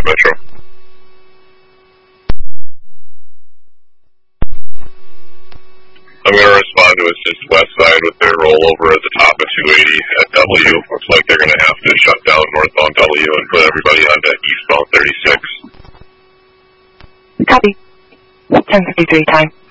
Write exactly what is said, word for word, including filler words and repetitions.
Metro. I'm going to respond to Assist West Side with their rollover at the top of two eighty at W. Looks like they're going to have to shut down northbound W and put everybody onto eastbound thirty-six. Copy. ten fifty-three time.